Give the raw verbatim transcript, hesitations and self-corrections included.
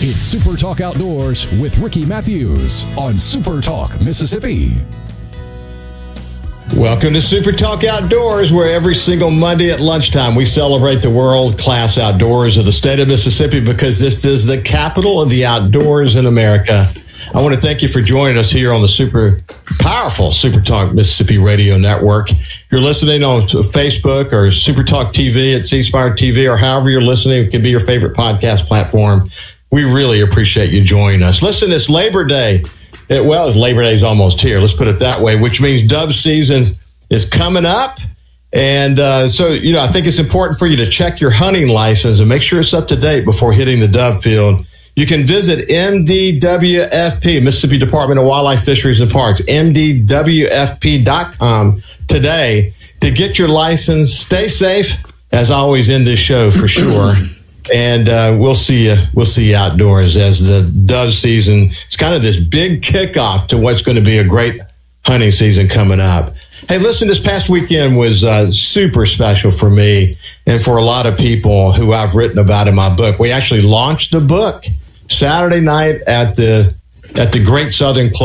It's Super Talk Outdoors with Ricky Matthews on Super Talk Mississippi. Welcome to Super Talk Outdoors, where every single Monday at lunchtime we celebrate the world-class outdoors of the state of Mississippi, because this is the capital of the outdoors in America. I want to thank you for joining us here on the super powerful Super Talk Mississippi Radio Network. If you're listening on Facebook or Super Talk T V at C Spire T V, or however you're listening, it can be your favorite podcast platform. We really appreciate you joining us. Listen, it's Labor Day. It, well, Labor Day is almost here. Let's put it that way, which means dove season is coming up. And uh, so, you know, I think it's important for you to check your hunting license and make sure it's up to date before hitting the dove field. You can visit M D W F P, Mississippi Department of Wildlife, Fisheries, and Parks, M D W F P dot com today to get your license. Stay safe, as always, in this show for sure. And uh, we'll see you. We'll see you outdoors as the dove season. It's kind of this big kickoff to what's going to be a great hunting season coming up. Hey, listen, this past weekend was uh, super special for me and for a lot of people who I've written about in my book. We actually launched the book Saturday night at the at the Great Southern Club.